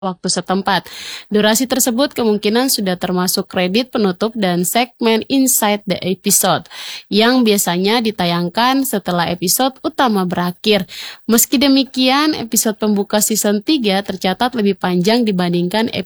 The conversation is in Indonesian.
waktu setempat. Durasi tersebut kemungkinan sudah termasuk kredit penutup dan segmen Inside the Episode yang biasanya ditayangkan setelah episode utama berakhir. Meski demikian, episode pembuka season 3 tercatat lebih panjang dibandingkan